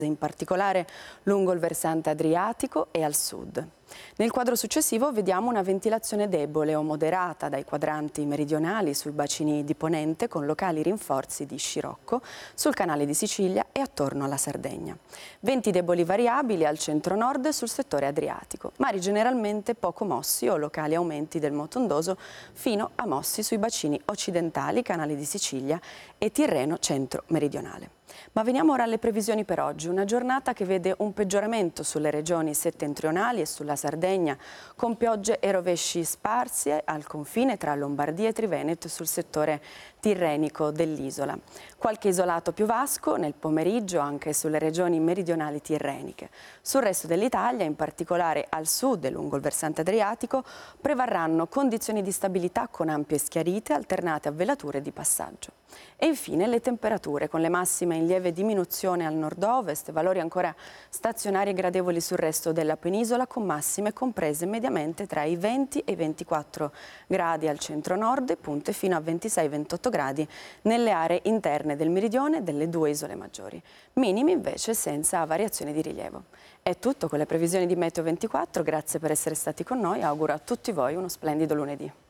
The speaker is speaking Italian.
in particolare lungo il versante adriatico e al sud. Nel quadro successivo vediamo una ventilazione debole o moderata dai quadranti meridionali sui bacini di Ponente con locali rinforzi di scirocco sul canale di Sicilia e attorno alla Sardegna. Venti deboli variabili al centro-nord e sul settore adriatico, mari generalmente poco mossi o locali aumenti del motondoso fino a mossi sui bacini occidentali, canale di Sicilia e Tirreno centro-meridionale. Ma veniamo ora alle previsioni per oggi, una giornata che vede un peggioramento sulle regioni settentrionali e sulla Sardegna, con piogge e rovesci sparsi al confine tra Lombardia e Triveneto sul settore tirrenico dell'isola. Qualche isolato piovasco nel pomeriggio anche sulle regioni meridionali tirreniche. Sul resto dell'Italia, in particolare al sud e lungo il versante adriatico, prevarranno condizioni di stabilità con ampie schiarite alternate a velature di passaggio. E infine le temperature, con le massime in lieve diminuzione al nord-ovest, valori ancora stazionari e gradevoli sul resto della penisola, con massime comprese mediamente tra i 20 e i 24 gradi al centro-nord e punte fino a 26-28 gradi nelle aree interne del meridione e delle due isole maggiori. Minimi invece senza variazioni di rilievo. È tutto con le previsioni di Meteo 24, grazie per essere stati con noi, auguro a tutti voi uno splendido lunedì.